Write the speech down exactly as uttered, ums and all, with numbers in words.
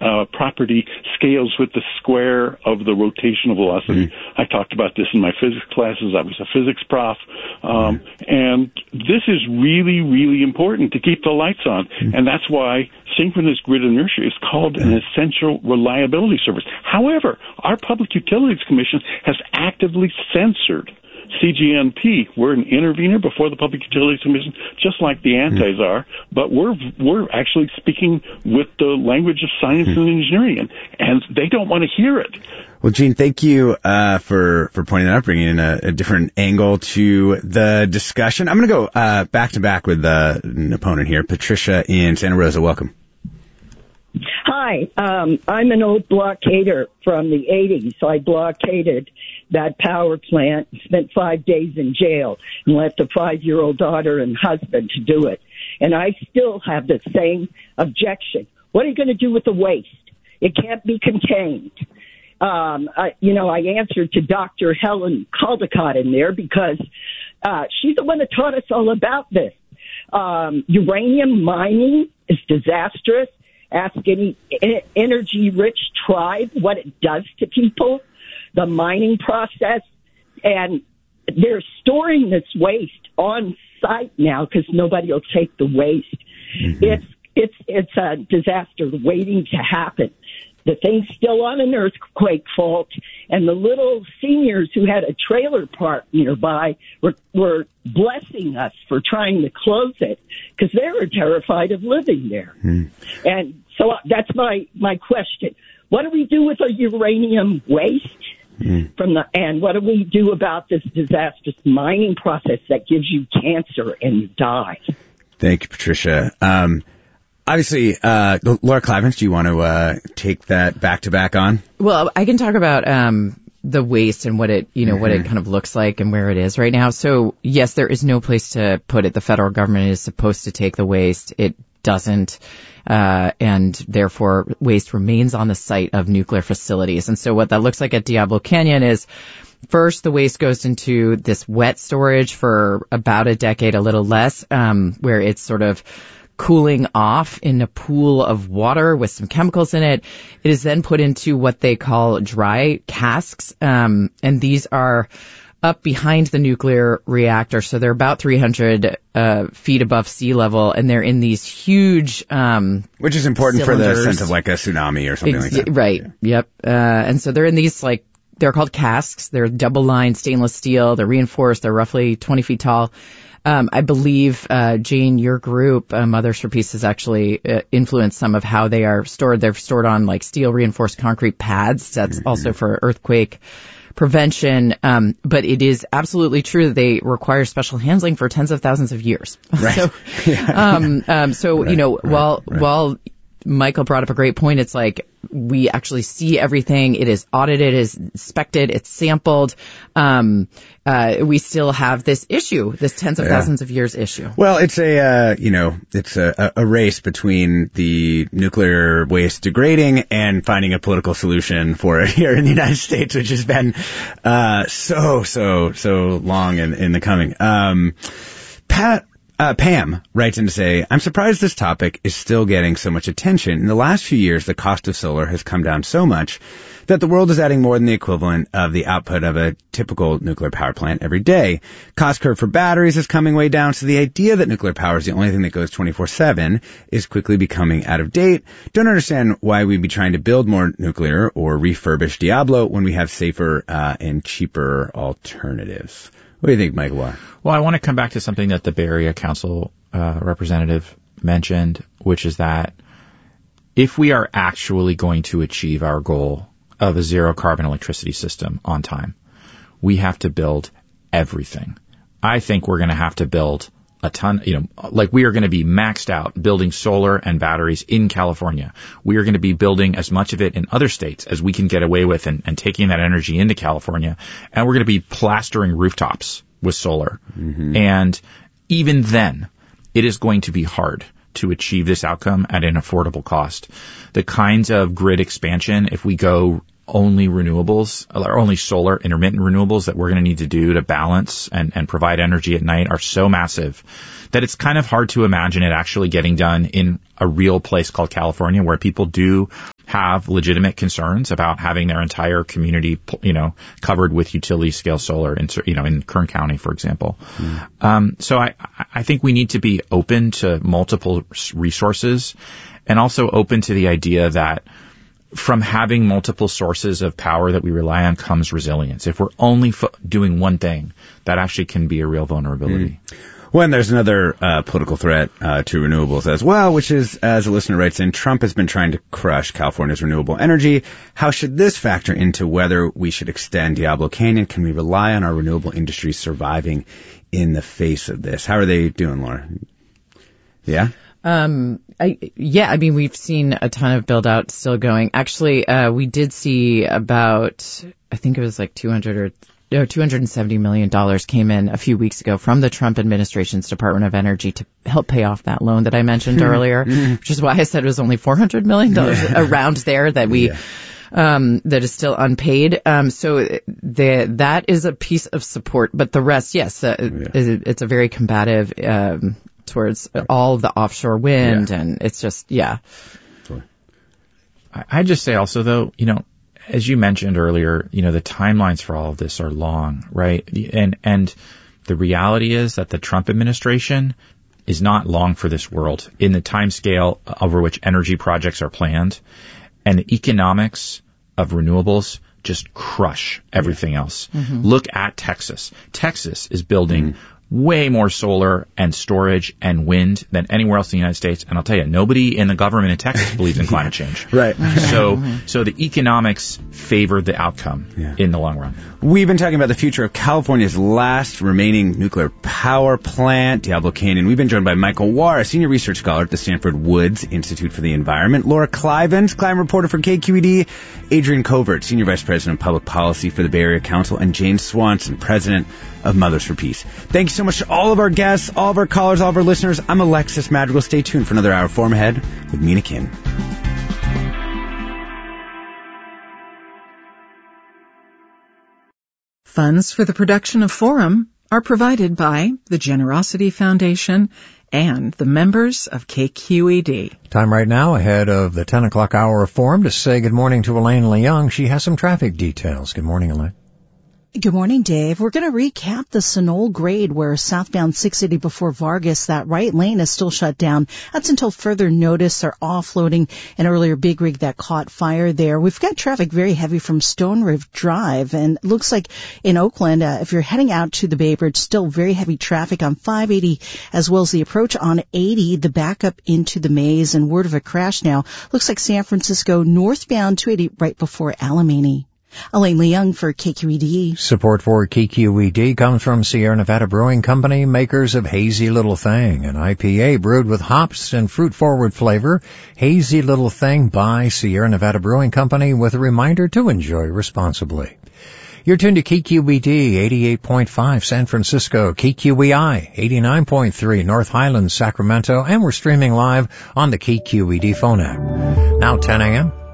uh, property scales with the square of the rotational velocity. Mm-hmm. I talked about this in my physics classes. I was a physics prof. Um, mm-hmm. And this is really, really important to keep the lights on. Mm-hmm. And that's why synchronous grid inertia is called an essential reliability service. However, our Public Utilities Commission has actively censored C G N P. We're an intervener before the Public Utilities Commission, just like the antis are, but we're we're actually speaking with the language of science and engineering, and, and they don't want to hear it. Well, Gene, thank you uh, for for pointing that out, bringing in a, a different angle to the discussion. I'm going to go uh, back to back with uh, an opponent here, Patricia in Santa Rosa. Welcome. Hi, um, I'm an old blockader from the eighties. So I blockaded that power plant, spent five days in jail, and left a five-year-old daughter and husband to do it. And I still have the same objection. What are you going to do with the waste? It can't be contained. Um, I, you know, I answered to Doctor Helen Caldicott in there because uh, she's the one that taught us all about this. Um, uranium mining is disastrous. Ask any energy-rich tribe what it does to people, the mining process, and they're storing this waste on site now because nobody will take the waste. Mm-hmm. It's it's it's a disaster waiting to happen. The thing's still on an earthquake fault, and the little seniors who had a trailer park nearby were, were blessing us for trying to close it because they were terrified of living there. Mm. And so that's my, my question. What do we do with our uranium waste? Mm. From the and what do we do about this disastrous mining process that gives you cancer and you die? Thank you, Patricia. Um, Obviously, uh, Laura Clavins, do you want to uh, take that back to back on? Well, I can talk about um, the waste and what it, you know, mm-hmm. what it kind of looks like and where it is right now. So, yes, there is no place to put it. The federal government is supposed to take the waste. It doesn't, uh, and therefore waste remains on the site of nuclear facilities. And so what that looks like at Diablo Canyon is, first, the waste goes into this wet storage for about a decade, a little less, um, where it's sort of cooling off in a pool of water with some chemicals in it. It is then put into what they call dry casks, um, and these are up behind the nuclear reactor, so they're about three hundred uh, feet above sea level, and they're in these huge um Which is important cylinders. For the sense of like a tsunami or something Ex- like that. Right, yeah. yep. Uh, and so they're in these, like, they're called casks. They're double-lined stainless steel. They're reinforced. They're roughly twenty feet tall. Um, I believe, uh, Jane, your group, uh, Mothers for Peace, has actually uh, influenced some of how they are stored. They're stored on, like, steel reinforced concrete pads. That's mm-hmm. also for earthquake prevention. Um, but it is absolutely true that they require special handling for tens of thousands of years. Right. so, yeah. um, um, so right. you know, right. while right. while Michael brought up a great point, it's like we actually see everything. It is audited, it is inspected, it's sampled. Um, uh, we still have this issue, this tens of yeah. thousands of years issue. Well, it's a, uh, you know, it's a, a race between the nuclear waste degrading and finding a political solution for it here in the United States, which has been, uh, so, so, so long in, in the coming. Um, Pat, Uh, Pam writes in to say, I'm surprised this topic is still getting so much attention. In the last few years, the cost of solar has come down so much that the world is adding more than the equivalent of the output of a typical nuclear power plant every day. Cost curve for batteries is coming way down, so the idea that nuclear power is the only thing that goes twenty-four seven is quickly becoming out of date. Don't understand why we'd be trying to build more nuclear or refurbish Diablo when we have safer uh, and cheaper alternatives. What do you think, Michael Waugh? Well, I want to come back to something that the Bay Area Council uh, representative mentioned, which is that if we are actually going to achieve our goal of a zero carbon electricity system on time, we have to build everything. I think we're going to have to build a ton, you know, like we are going to be maxed out building solar and batteries in California. We are going to be building as much of it in other states as we can get away with and, and taking that energy into California. And we're going to be plastering rooftops with solar. Mm-hmm. And even then, it is going to be hard to achieve this outcome at an affordable cost. The kinds of grid expansion, if we go only renewables, or only solar intermittent renewables that we're going to need to do to balance and, and provide energy at night are so massive that it's kind of hard to imagine it actually getting done in a real place called California where people do have legitimate concerns about having their entire community, you know, covered with utility scale solar in, you know, in Kern County, for example. Mm. Um, so I, I think we need to be open to multiple resources and also open to the idea that from having multiple sources of power that we rely on comes resilience. If we're only fo- doing one thing, that actually can be a real vulnerability. Mm. Well, and there's another uh, political threat uh, to renewables as well, which is, as a listener writes in, Trump has been trying to crush California's renewable energy. How should this factor into whether we should extend Diablo Canyon? Can we rely on our renewable industry surviving in the face of this? How are they doing, Laura? Yeah? Um, I, yeah, I mean, we've seen a ton of build out still going. Actually, uh, we did see about, I think it was like two hundred or No, two hundred seventy million dollars came in a few weeks ago from the Trump administration's Department of Energy to help pay off that loan that I mentioned earlier, which is why I said it was only four hundred million dollars yeah. around there that we, yeah. um, that is still unpaid. Um, so the, that is a piece of support, but the rest, yes, uh, yeah. it's a very combative, um, towards all of the offshore wind yeah. and it's just, yeah. I'd just say also though, you know, as you mentioned earlier, you know, the timelines for all of this are long, right? And, and the reality is that the Trump administration is not long for this world in the time scale over which energy projects are planned. And the economics of renewables just crush everything else. Mm-hmm. Look at Texas. Texas is building mm-hmm. way more solar and storage and wind than anywhere else in the United States. And I'll tell you, nobody in the government in Texas believes in climate change. Right. So, so the economics favor the outcome yeah. in the long run. We've been talking about the future of California's last remaining nuclear power plant, Diablo Canyon. We've been joined by Michael Warr, a senior research scholar at the Stanford Woods Institute for the Environment, Laura Klivans, climate reporter for K Q E D, Adrian Covert, senior vice president of public policy for the Bay Area Council, and Jane Swanson, president of Mothers for Peace. Thank you so much to all of our guests, all of our callers, all of our listeners. I'm Alexis Madrigal. Stay tuned for another hour of Forum Ahead with Mina Kim. Funds for the production of Forum are provided by the Generosity Foundation and the members of K Q E D. Time right now ahead of the ten o'clock hour of Forum to say good morning to Elaine Leung. She has some traffic details. Good morning, Elaine. Good morning, Dave. We're going to recap the Sunol grade where southbound six eighty before Vargas, that right lane is still shut down. That's until further notice. They're offloading an earlier big rig that caught fire there. We've got traffic very heavy from Stone River Drive, and it looks like in Oakland, uh, if you're heading out to the Bay Bridge, still very heavy traffic on five eighty as well as the approach on eighty, the backup into the maze, and word of a crash now. Looks like San Francisco northbound two eighty right before Alamany. Elaine Leung for K Q E D. Support for K Q E D comes from Sierra Nevada Brewing Company, makers of Hazy Little Thing, an I P A brewed with hops and fruit-forward flavor. Hazy Little Thing by Sierra Nevada Brewing Company, with a reminder to enjoy responsibly. You're tuned to K Q E D eighty-eight point five San Francisco, K Q E I eighty-nine point three North Highlands, Sacramento, and we're streaming live on the K Q E D phone app. Now ten a.m.